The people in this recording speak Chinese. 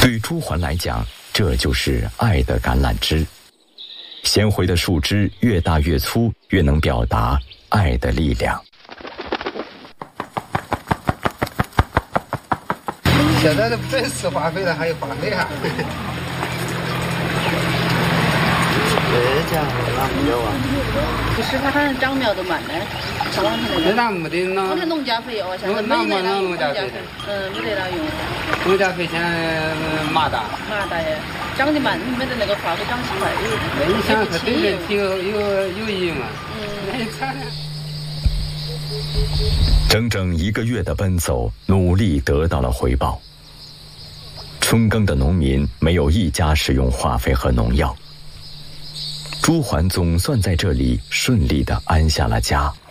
对朱鹮来讲，这就是爱的橄榄枝。纤回的树枝越大越粗，越能表达爱的力量。 现在都不准施化肥了，还有化肥啊？ 这家伙哪不了啊？ 不是，它好像长苗都慢呢。是往前那哪没得呢？ 我的农家肥哦，现在没得了用。农家肥，没得了用。 农家肥现在麻大。 麻大耶，长得慢，没得那个化肥长得快。 那你想，它对人体有益嘛？没差。 整整1个月的奔走，努力得到了回报。春耕的农民没有一家使用化肥和农药。朱鹮总算在这里顺利地安下了家。